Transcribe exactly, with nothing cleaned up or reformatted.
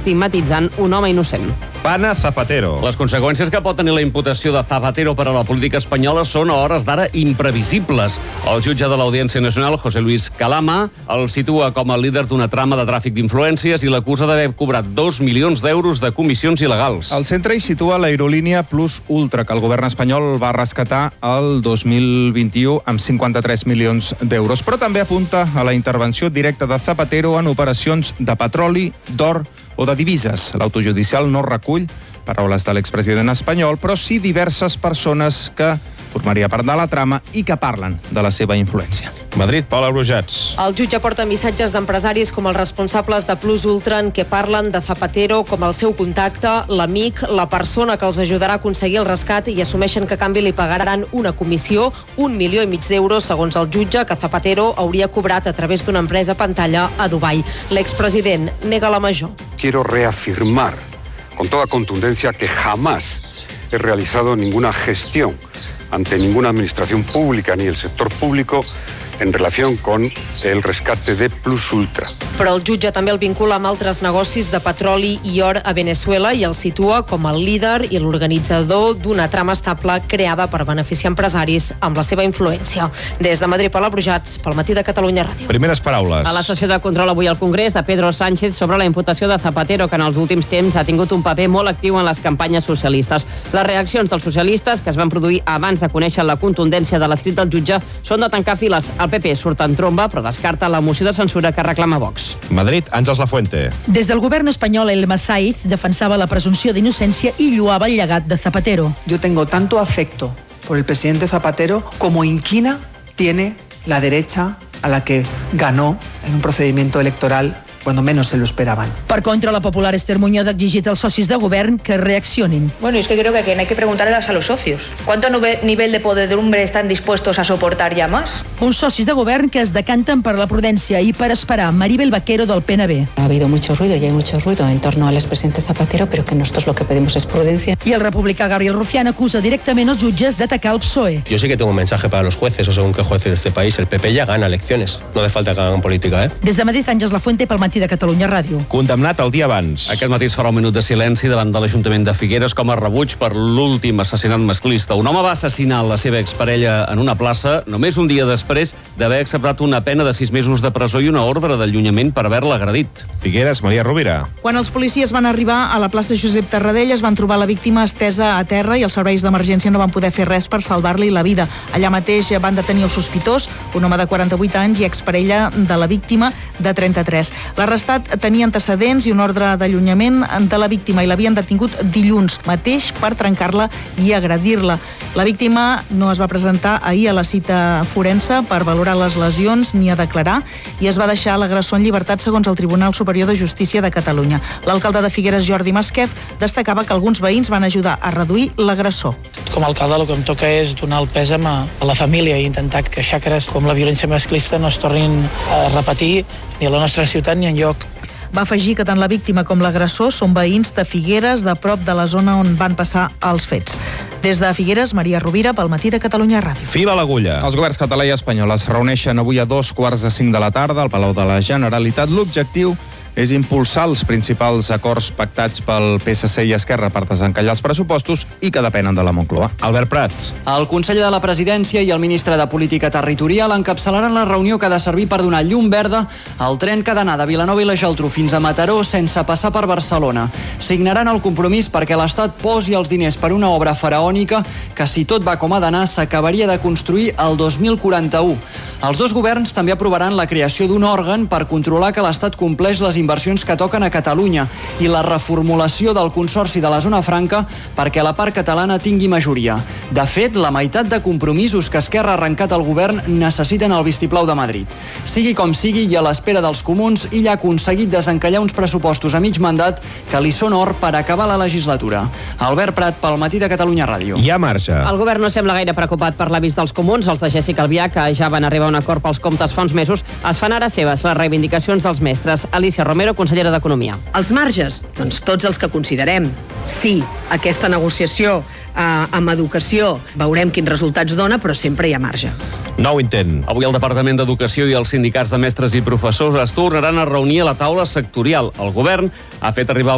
estigmatitzant un home innocent. Pana Zapatero. Les conseqüències que pot tenir la imputació de Zapatero per a la política espanyola són a hores d'ara imprevisibles. El jutge de l'Audiència Nacional, José Luis Calama, el situa com a líder d'una trama de tràfic d'influències i l'acusa d'haver cobrat dos milions d'euros de comissions il·legals. Al centre hi situa l'aerolínia Plus Ultra, que el govern espanyol va rescatar el dos mil vint-i-u amb cinquanta-tres milions d'euros. Però també apunta a la intervenció directa de Zapatero en operacions de petroli, d'or o de divises. L'autojudicial no recull paraules de l'expresident espanyol, però sí diverses persones que formaria part de la trama i que parlen de la seva influència. Madrid, Paula Brujats. El jutge porta missatges d'empresaris com els responsables de Plus Ultra en què parlen de Zapatero com el seu contacte, l'amic, la persona que els ajudarà a aconseguir el rescat i assumeixen que a canvi li pagaran una comissió, un milió i mig d'euros, segons el jutge, que Zapatero hauria cobrat a través d'una empresa pantalla a Dubai. L'expresident nega la major. Quiero reafirmar con toda contundencia que jamás he realizado ninguna gestión ante ninguna administración pública ni el sector público en relación con el rescate de Plus Ultra. Però el jutge també el vincula amb altres negocis de petroli i or a Venezuela i el situa com el líder i l'organitzador d'una trama estable creada per beneficiar empresaris amb la seva influència. Des de Madrid, Paula Brujats, pel Matí de Catalunya Ràdio. Primeres paraules. A la sessió de control avui al Congrés de Pedro Sánchez sobre la imputació de Zapatero, que en els últims temps ha tingut un paper molt actiu en les campanyes socialistes. Les reaccions dels socialistes, que es van produir abans de conèixer la contundència de l'escrit del jutge, són de tancar files. El P P surt en tromba, però descarta la moció de censura que reclama Vox. Madrid, Àngels Lafuente. Des del govern espanyol, Elma Saiz defensava la presumpció d'innocència i lloava el llegat de Zapatero. Yo tengo tanto afecto por el presidente Zapatero como inquina tiene la derecha a la que ganó en un procedimiento electoral cuando menos se lo esperaban. Per contra, la popular Esther Muñoz ha exigit als socis de govern que reaccionin. Bueno, es que creo que aquí hay que preguntarles a los socios. ¿Cuánto nivel de podredumbre están dispuestos a soportar ya más? Uns socis de govern que es decanten per la prudència i per esperar. Maribel Vaquero, del P N B. Ha habido mucho ruido y hay mucho ruido en torno al expresidente Zapatero, pero que nosotros lo que pedimos es prudencia. I el republicà Gabriel Rufián acusa directament els jutges d'atacar el P S O E. Yo sí que tengo un mensaje para los jueces, o según qué jueces de este país. El P P ya gana elecciones. No hace falta que hagan política, ¿eh? Des de Madrid, Àngels Lafuente, pel Matí de Catalunya Ràdio. Condemnat el dia abans. Aquest matí es farà un minut de silenci davant de l'Ajuntament de Figueres com a rebuig per l'últim assassinat masclista. Un home va assassinar la seva exparella en una plaça només un dia després d'haver acceptat una pena de sis mesos de presó i una ordre d'allunyament per haver-la agredit. Figueres, Maria Rovira. Quan els policies van arribar a la plaça Josep Tarradell es van trobar la víctima estesa a terra i els serveis d'emergència no van poder fer res per salvar-li la vida. Allà mateix van detenir el sospitós, un home de quaranta-vuit anys i exparella de la víctima de trenta-tres. L'arrestat tenia antecedents i una ordre d'allunyament de la víctima i l'havien detingut dilluns mateix per trencar-la i agredir-la. La víctima no es va presentar ahir a la cita forense per valorar les lesions ni a declarar i es va deixar l'agressor en llibertat segons el Tribunal Superior de Justícia de Catalunya. L'alcalde de Figueres, Jordi Masquef, destacava que alguns veïns van ajudar a reduir l'agressor. Com a alcalde el que em toca és donar el pèsam a la família i intentar que xacres com la violència masclista no es tornin a repetir ni a la nostra ciutat ni enlloc. Va afegir que tant la víctima com l'agressor són veïns de Figueres, de prop de la zona on van passar els fets. Des de Figueres, Maria Rovira, pel Matí de Catalunya Ràdio. Fil a l'agulla. Els governs català i espanyol es reuneixen avui a dos quarts de cinc de la tarda al Palau de la Generalitat. L'objectiu és impulsar els principals acords pactats pel P S C i Esquerra per desencallar els pressupostos i que depenen de la Moncloa. Albert Prat. El conseller de la Presidència i el ministre de Política Territorial encapçalaran la reunió que ha de servir per donar llum verda al tren que ha d'anar de Vilanova i la Geltrú fins a Mataró sense passar per Barcelona. Signaran el compromís perquè l'Estat posi els diners per una obra faraònica que, si tot va com ha d'anar, s'acabaria de construir el dos mil quaranta-u. Els dos governs també aprovaran la creació d'un òrgan per controlar que l'Estat compleix les inversions que toquen a Catalunya i la reformulació del Consorci de la Zona Franca perquè la part catalana tingui majoria. De fet, la meitat de compromisos que Esquerra ha arrencat al govern necessiten el vistiplau de Madrid. Sigui com sigui, i a l'espera dels comuns, ell ha aconseguit desencallar uns pressupostos a mig mandat que li són or per acabar la legislatura. Albert Prat, pel Matí de Catalunya Ràdio. Hi ha marge. El govern no sembla gaire preocupat per l'avís dels comuns. Els de Jessica Albiach, que ja van arribar a un acord pels comptes fa uns mesos, es fan ara seves les reivindicacions dels mestres. Alicia Romero, consellera d'Economia. Els marges? Doncs tots els que considerem. Sí, aquesta negociació eh, amb educació veurem quins resultats dona, però sempre hi ha marge. Nou intent. Avui el Departament d'Educació i els sindicats de mestres i professors es tornaran a reunir a la taula sectorial. El govern ha fet arribar